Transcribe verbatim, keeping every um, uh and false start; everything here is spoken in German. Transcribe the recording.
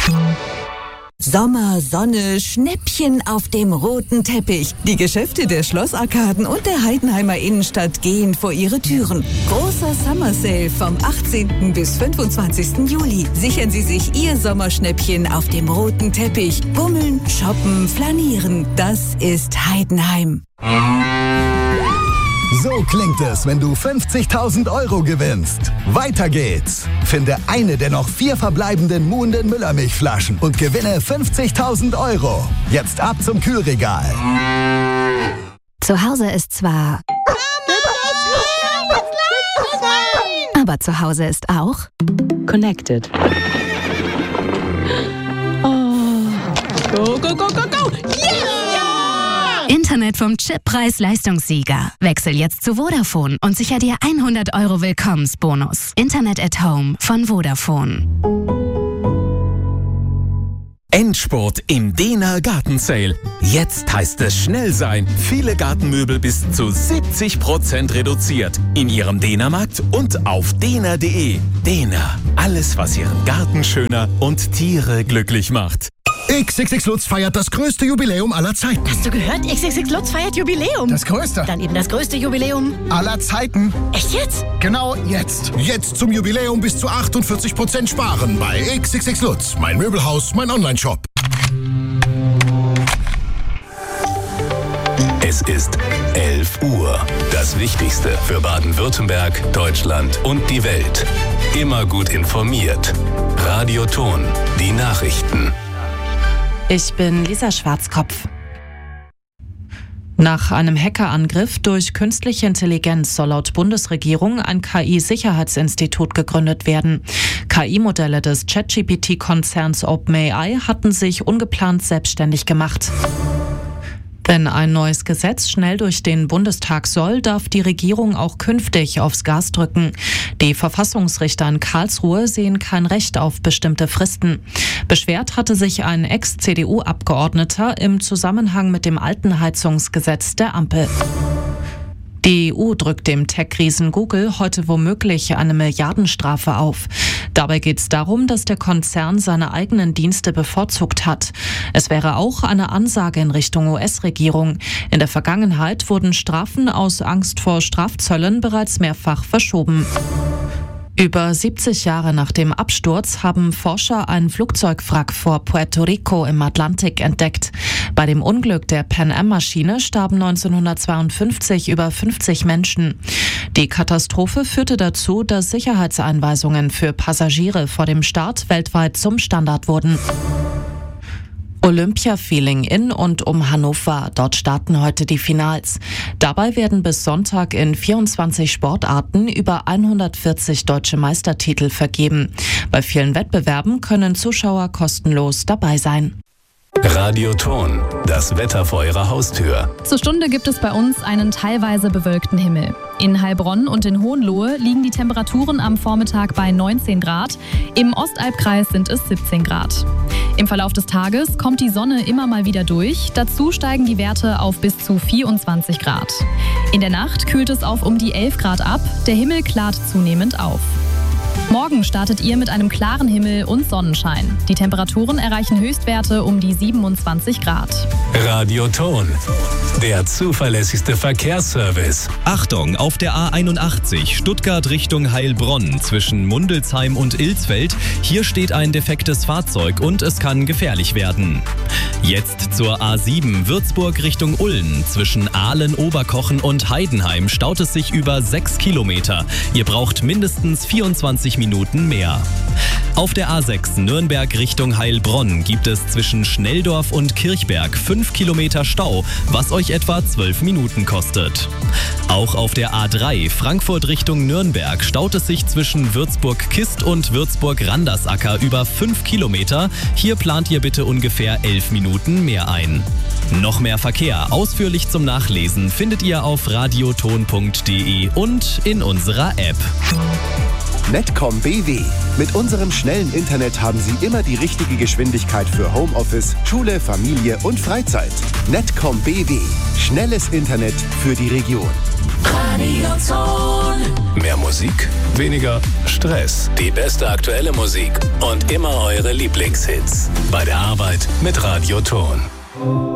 Sommer, Sonne, Schnäppchen auf dem roten Teppich. Die Geschäfte der Schlossarkaden und der Heidenheimer Innenstadt gehen vor ihre Türen. Großer Summer Sale vom achtzehnten bis fünfundzwanzigsten Juli. Sichern Sie sich Ihr Sommerschnäppchen auf dem roten Teppich. Bummeln, shoppen, flanieren. Das ist Heidenheim. So klingt es, wenn du fünfzigtausend Euro gewinnst. Weiter geht's. Finde eine der noch vier verbleibenden Muhnden Müllermilchflaschen und gewinne fünfzigtausend Euro. Jetzt ab zum Kühlregal. Zu Hause ist zwar... Aber zu Hause ist auch... Connected. Oh. Go, go, go, go, go! Yeah! Internet vom Chip Preis-Leistungssieger. Wechsel jetzt zu Vodafone und sicher dir hundert Euro Willkommensbonus. Internet at Home von Vodafone. Endspurt im Dehner Gartensale. Jetzt heißt es schnell sein. Viele Gartenmöbel bis zu siebzig Prozent reduziert. In Ihrem Dehnermarkt und auf dehner punkt de. Dehner. Alles, was Ihren Garten schöner und Tiere glücklich macht. X X X Lutz feiert das größte Jubiläum aller Zeiten. Hast du gehört? X X X Lutz feiert Jubiläum. Das größte. Dann eben das größte Jubiläum aller Zeiten. Echt jetzt? Genau jetzt. Jetzt zum Jubiläum bis zu achtundvierzig Prozent sparen bei X X X Lutz. Mein Möbelhaus, mein Onlineshop. Es ist elf Uhr. Das Wichtigste für Baden-Württemberg, Deutschland und die Welt. Immer gut informiert. Radio Ton. Die Nachrichten. Ich bin Lisa Schwarzkopf. Nach einem Hackerangriff durch künstliche Intelligenz soll laut Bundesregierung ein K I-Sicherheitsinstitut gegründet werden. K I-Modelle des ChatGPT-Konzerns OpenAI hatten sich ungeplant selbstständig gemacht. Wenn ein neues Gesetz schnell durch den Bundestag soll, darf die Regierung auch künftig aufs Gas drücken. Die Verfassungsrichter in Karlsruhe sehen kein Recht auf bestimmte Fristen. Beschwert hatte sich ein Ex-C D U-Abgeordneter im Zusammenhang mit dem alten Heizungsgesetz der Ampel. Die E U drückt dem Tech-Riesen Google heute womöglich eine Milliardenstrafe auf. Dabei geht es darum, dass der Konzern seine eigenen Dienste bevorzugt hat. Es wäre auch eine Ansage in Richtung U S-Regierung. In der Vergangenheit wurden Strafen aus Angst vor Strafzöllen bereits mehrfach verschoben. Über siebzig Jahre nach dem Absturz haben Forscher ein Flugzeugwrack vor Puerto Rico im Atlantik entdeckt. Bei dem Unglück der Pan-Am-Maschine starben neunzehnhundertzweiundfünfzig über fünfzig Menschen. Die Katastrophe führte dazu, dass Sicherheitseinweisungen für Passagiere vor dem Start weltweit zum Standard wurden. Olympia-Feeling in und um Hannover. Dort starten heute die Finals. Dabei werden bis Sonntag in vierundzwanzig Sportarten über hundertvierzig deutsche Meistertitel vergeben. Bei vielen Wettbewerben können Zuschauer kostenlos dabei sein. Radio Ton, das Wetter vor Ihrer Haustür. Zur Stunde gibt es bei uns einen teilweise bewölkten Himmel. In Heilbronn und in Hohenlohe liegen die Temperaturen am Vormittag bei neunzehn Grad. Im Ostalbkreis sind es siebzehn Grad. Im Verlauf des Tages kommt die Sonne immer mal wieder durch. Dazu steigen die Werte auf bis zu vierundzwanzig Grad. In der Nacht kühlt es auf um die elf Grad ab. Der Himmel klart zunehmend auf. Morgen startet ihr mit einem klaren Himmel und Sonnenschein. Die Temperaturen erreichen Höchstwerte um die siebenundzwanzig Grad. Radio Ton, der zuverlässigste Verkehrsservice. Achtung, auf der A einundachtzig Stuttgart Richtung Heilbronn zwischen Mundelsheim und Ilsfeld. Hier steht ein defektes Fahrzeug und es kann gefährlich werden. Jetzt zur A sieben Würzburg Richtung Ulm. Zwischen Aalen, Oberkochen und Heidenheim staut es sich über sechs Kilometer. Ihr braucht mindestens vierundzwanzig Minuten mehr. Auf der A sechs Nürnberg Richtung Heilbronn gibt es zwischen Schnelldorf und Kirchberg fünf Kilometer Stau, was euch etwa zwölf Minuten kostet. Auch auf der A drei Frankfurt Richtung Nürnberg staut es sich zwischen Würzburg-Kist und Würzburg-Randersacker über fünf Kilometer. Hier plant ihr bitte ungefähr elf Minuten mehr ein. Noch mehr Verkehr ausführlich zum Nachlesen findet ihr auf radioton punkt de und in unserer App. Netcom B W. Mit unserem schnellen Internet haben Sie immer die richtige Geschwindigkeit für Homeoffice, Schule, Familie und Freizeit. Netcom B W. Schnelles Internet für die Region. Radioton. Mehr Musik, weniger Stress. Die beste aktuelle Musik und immer eure Lieblingshits. Bei der Arbeit mit Radioton.